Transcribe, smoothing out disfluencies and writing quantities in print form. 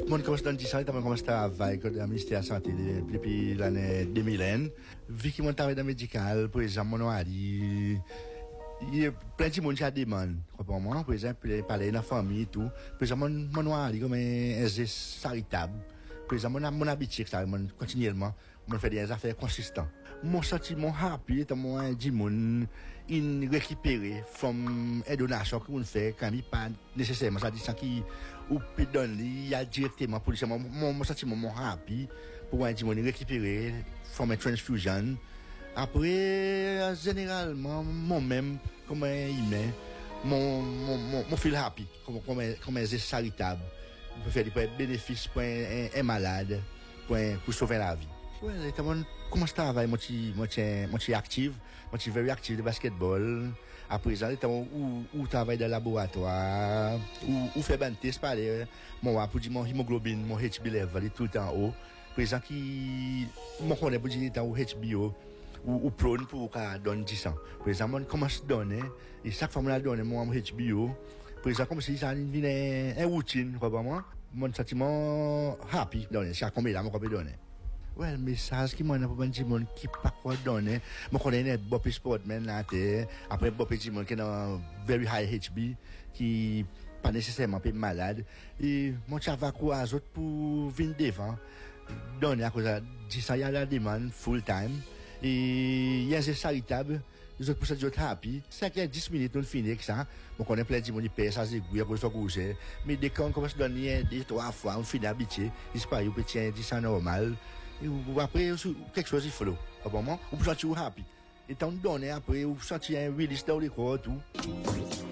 Mon commence dans 10 ans, il commence à travailler dans le ministère de la Santé depuis l'année 2001. Vu que mon travail dans le médical, par exemple, mon mari, il y a plein de monde qui a des demandes. Par exemple, parler dans la famille et tout. Par exemple, mon mari, comme un geste charitable. Par exemple, mon habitude, continuellement, je fais des affaires consistantes. Mon sentiment happy est moi dit mon in récupérer from une donation que on fait quand il pas nécessairement ça dit ça qui ou peut donner il y a directement pour mon sentiment mon happy pour un dit mon récupérer from a transfusion après généralement moi même comme un humain mon feel happy comme un geste charitable pour faire des bénéfices pour un malade pour sauver la vie. Ouais, comment je travaille, moi je active, moi je very active de basketball. Après ça, où travaille dans le laboratoire, où fait ben test par moi pour dire mon hémoglobine, mon HB level est tout le temps haut. Présent qui moi connais pour dire au HBO ou prone pour donner 10 ans. Présent moi commence à donner et chaque fois moi donne mon HBO. Présent comme si ça devient une routine, quoi moi. Mon sentiment happy donner chaque combien là moi peut donner. Ouais, le message qui m'a donné pour monde qui pas quoi donner. Moi connais Bobby Sportman là après Bobby Dimon qui est dans very high HB qui pas nécessairement pas malade et mon chava quoi autres pour venir devant donner à cause de ça il y a la demande full time et il y a des charitable les autres pour ça d'autres happy c'est qu'il y a 10 minutes on finit avec ça on connaît plein de monde qui paye ça c'est gouille pour ça coucher mais dès qu'on commence à donner deux trois fois on finit habitué il se passe au petit 10 ans normal ou après quelque chose il faut au moment ou pour sentir happy et tant donner après ou sentir un release dans les corps tout